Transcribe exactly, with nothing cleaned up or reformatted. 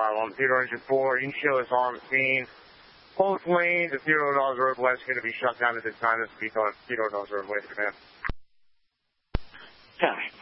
on Theodore Engine four. Inshore is on the scene. Both lanes at Theodore Dawes Road West going to be shut down at this time. This will be Theodore Dawes Road West, command. Copy.